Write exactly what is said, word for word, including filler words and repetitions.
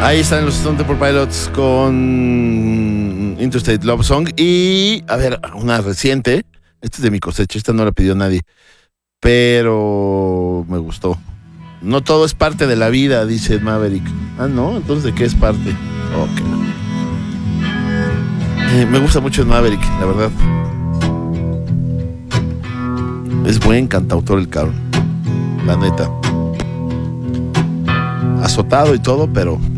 Ahí están los Stone Temple Pilots con Interstate Love Song. Y, a ver, una reciente. Esta es de mi cosecha, esta no la pidió nadie. Pero me gustó. No todo es parte de la vida, dice Maverick. Ah, ¿no? Entonces, ¿de qué es parte? Ok. Eh, me gusta mucho el Maverick, la verdad. Es buen cantautor el cabrón. La neta. Azotado y todo, pero